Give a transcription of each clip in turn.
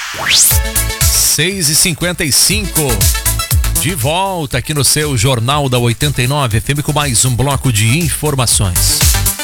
6h55. De volta aqui no seu Jornal da 89 FM com mais um bloco de informações.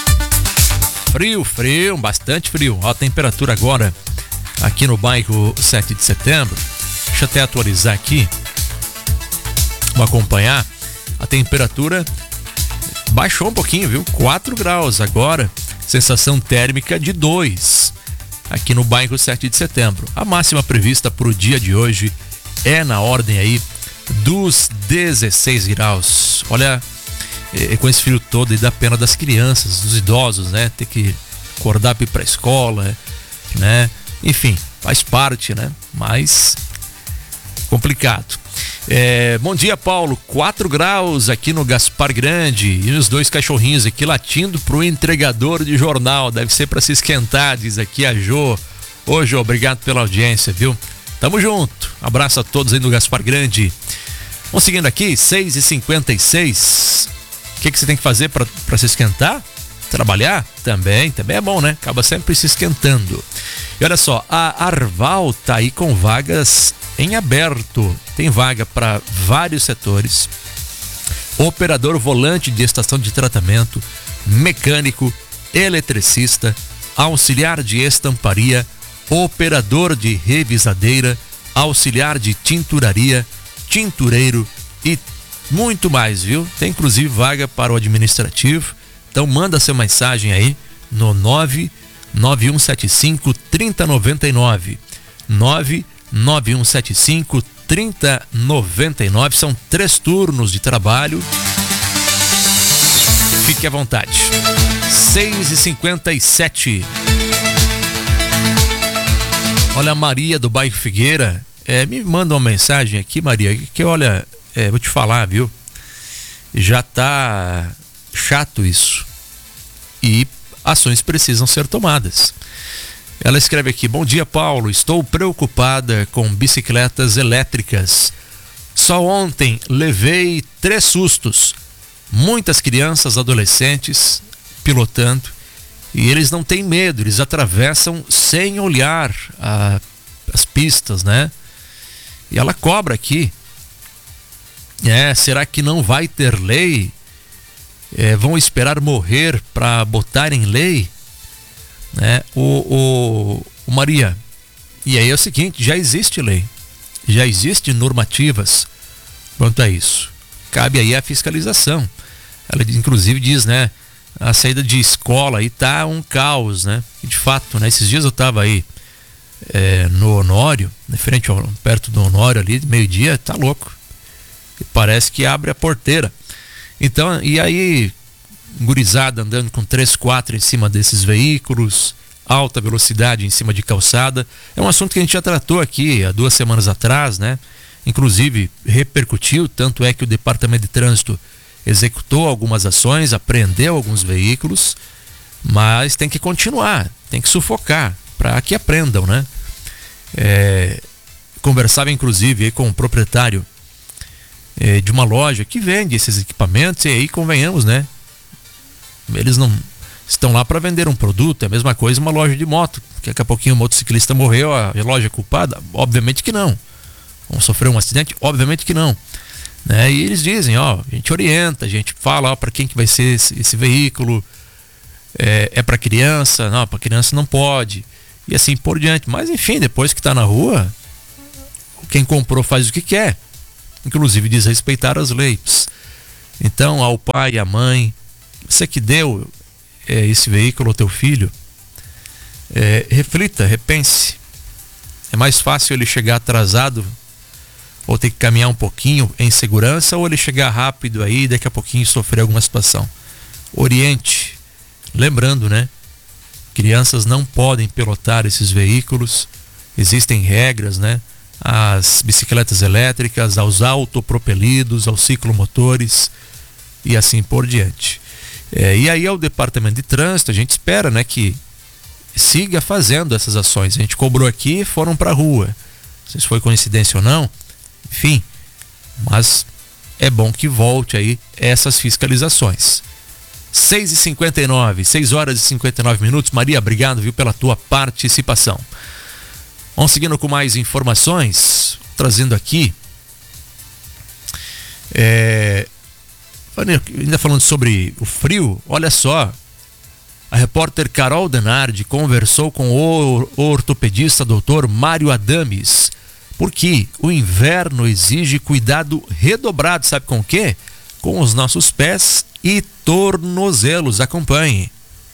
Frio, bastante frio. Ó, a temperatura agora aqui no bairro 7 de setembro. Deixa eu até atualizar aqui. Vou acompanhar. A temperatura baixou um pouquinho, viu? 4 graus agora. Sensação térmica de 2 aqui no bairro 7 de setembro. A máxima prevista para o dia de hoje é na ordem aí dos 16 graus. Olha, com esse frio todo, e dá pena das crianças, dos idosos, né? Ter que acordar para ir pra escola, né? Enfim, faz parte, né? Mas complicado. Bom dia, Paulo. 4 graus aqui no Gaspar Grande e os 2 cachorrinhos aqui latindo pro entregador de jornal. Deve ser para se esquentar, diz aqui a Jô. Ô, Jô, obrigado pela audiência, viu? Tamo junto. Abraço a todos aí no Gaspar Grande. Vamos seguindo aqui, 6h56. O que você tem que fazer para se esquentar? Trabalhar? Também é bom, né? Acaba sempre se esquentando. E olha só, a Arval tá aí com vagas em aberto. Tem vaga para vários setores: operador volante de estação de tratamento, mecânico, eletricista, auxiliar de estamparia, operador de revisadeira, auxiliar de tinturaria, tintureiro e muito mais, viu? Tem inclusive vaga para o administrativo. Então manda sua mensagem aí no 99175 3099. 99175 3099. São 3 turnos de trabalho. Fique à vontade. 6h57. Olha, a Maria do bairro Figueira me manda uma mensagem aqui, Maria, que olha, vou te falar, viu? Já tá chato isso. E ações precisam ser tomadas. Ela escreve aqui: bom dia, Paulo, estou preocupada com bicicletas elétricas. Só ontem levei 3 sustos. Muitas crianças, adolescentes pilotando, e eles não têm medo, eles atravessam sem olhar as pistas, né? E ela cobra aqui. Será que não vai ter lei? Vão esperar morrer para botar em lei? O Maria, e aí é o seguinte, já existe lei, já existem normativas quanto a isso. Cabe aí a fiscalização. Ela inclusive diz, né, a saída de escola aí tá um caos, né? E de fato, né, esses dias eu tava aí no Honório, perto do Honório ali, meio-dia, tá louco. E parece que abre a porteira. Então, e aí, gurizada andando com 3, 4 em cima desses veículos, alta velocidade em cima de calçada. É um assunto que a gente já tratou aqui há 2 semanas atrás, né? Inclusive repercutiu, tanto é que o Departamento de Trânsito executou algumas ações, apreendeu alguns veículos, mas tem que continuar, tem que sufocar para que aprendam, né? Conversava inclusive aí com o proprietário de uma loja que vende esses equipamentos, e aí convenhamos, né? Eles não estão lá para vender um produto. É a mesma coisa uma loja de moto, que daqui a pouquinho o motociclista morreu, a loja é culpada? Obviamente que não. Vão sofrer um acidente? Obviamente que não, né? E eles dizem, a gente orienta, a gente fala para quem que vai ser esse veículo, para criança, não, para criança não pode, e assim por diante. Mas enfim, depois que está na rua, quem comprou faz o que quer, inclusive desrespeitar as leis. Então, ao pai e à mãe, você que deu esse veículo ao teu filho, reflita, repense. É mais fácil ele chegar atrasado, ou ter que caminhar um pouquinho em segurança, ou ele chegar rápido aí e daqui a pouquinho sofrer alguma situação. Oriente. Lembrando, né? Crianças não podem pilotar esses veículos. Existem regras, né? As bicicletas elétricas, aos autopropelidos, aos ciclomotores e assim por diante. E aí ao Departamento de Trânsito, a gente espera, né, que siga fazendo essas ações. A gente cobrou aqui e foram para a rua. Não sei se foi coincidência ou não, enfim, mas é bom que volte aí essas fiscalizações. 6h59, 6 horas e 59 minutos. Maria, obrigado, viu, pela tua participação. Vamos seguindo com mais informações, trazendo aqui. Ainda falando sobre o frio, olha só. A repórter Carol Denardi conversou com o ortopedista Dr. Mário Adames, porque o inverno exige cuidado redobrado, sabe com o quê? Com os nossos pés e tornozelos. Acompanhe.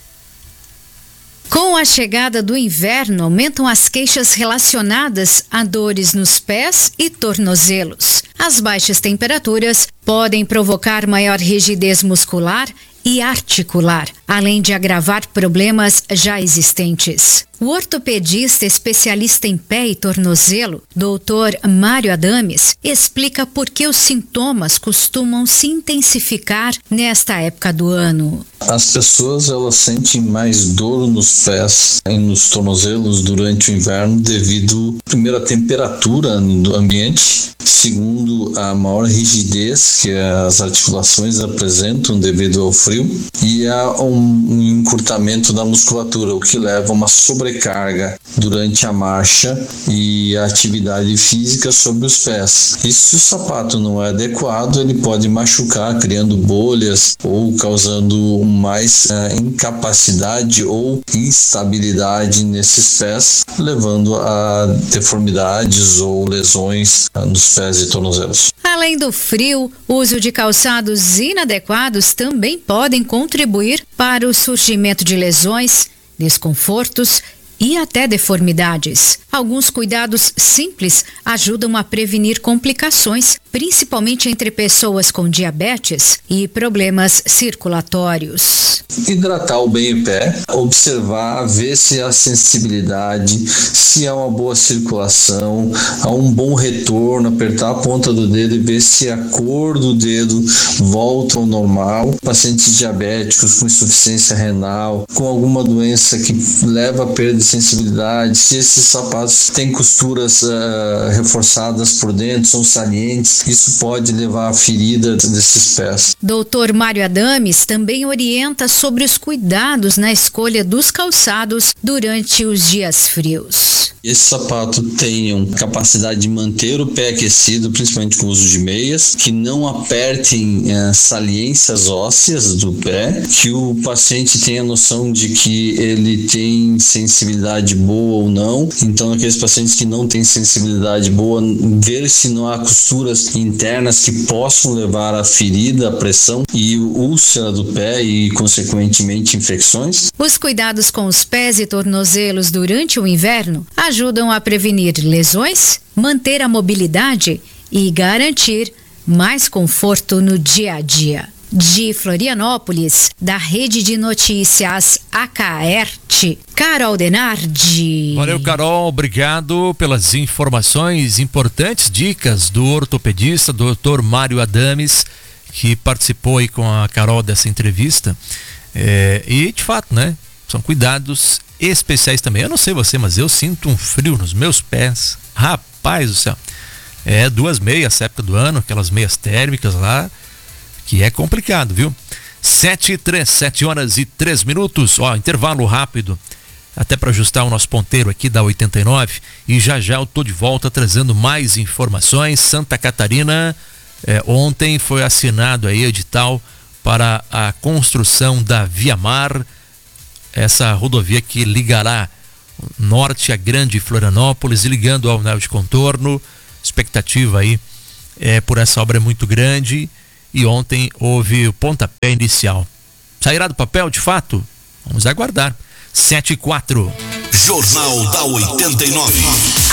Com a chegada do inverno, aumentam as queixas relacionadas a dores nos pés e tornozelos. As baixas temperaturas podem provocar maior rigidez muscular e articular, além de agravar problemas já existentes. O ortopedista especialista em pé e tornozelo, Dr. Mário Adames, explica por que os sintomas costumam se intensificar nesta época do ano. As pessoas elas sentem mais dor nos pés e nos tornozelos durante o inverno devido, primeiro, à temperatura do ambiente, segundo, a maior rigidez que as articulações apresentam devido ao frio e a um encurtamento da musculatura, o que leva a uma sobrecarga durante a marcha e a atividade física sobre os pés. E se o sapato não é adequado, ele pode machucar, criando bolhas ou causando mais incapacidade ou instabilidade nesses pés, levando a deformidades ou lesões nos pés e tornozelos. Além do frio, o uso de calçados inadequados também podem contribuir para o surgimento de lesões, desconfortos e até deformidades. Alguns cuidados simples ajudam a prevenir complicações, principalmente entre pessoas com diabetes e problemas circulatórios. Hidratar bem o pé, observar, ver se há sensibilidade, se há uma boa circulação, há um bom retorno, apertar a ponta do dedo e ver se a cor do dedo volta ao normal. Pacientes diabéticos com insuficiência renal, com alguma doença que leva a perda de sensibilidade, se esses sapatos têm costuras reforçadas por dentro, são salientes, isso pode levar a ferida desses pés. Dr. Mário Adames também orienta sobre os cuidados na escolha dos calçados durante os dias frios. Esse sapato tenha capacidade de manter o pé aquecido, principalmente com o uso de meias, que não apertem saliências ósseas do pé, que o paciente tenha noção de que ele tem sensibilidade boa ou não. Então, aqueles pacientes que não têm sensibilidade boa, ver se não há costuras internas que possam levar à ferida, à pressão e úlcera do pé e, consequentemente, infecções. Os cuidados com os pés e tornozelos durante o inverno ajudam a prevenir lesões, manter a mobilidade e garantir mais conforto no dia a dia. De Florianópolis, da Rede de Notícias Acaerte, Carol Denardi. Valeu, Carol, obrigado pelas informações importantes, dicas do ortopedista, Dr. Mário Adames, que participou aí com a Carol dessa entrevista. E, de fato, né, são cuidados especiais também. Eu não sei você, mas eu sinto um frio nos meus pés. Rapaz do céu. 2 meias essa época do ano, aquelas meias térmicas lá, que é complicado, viu? 7 horas e 3 minutos. Intervalo rápido, até para ajustar o nosso ponteiro aqui da 89. E já eu tô de volta trazendo mais informações. Santa Catarina, ontem foi assinado aí edital para a construção da Via Mar, essa rodovia que ligará norte a Grande Florianópolis, ligando ao anel de contorno. Expectativa aí por essa obra é muito grande e ontem houve o pontapé inicial. Sairá do papel de fato? Vamos aguardar. 7:04. Jornal da 89.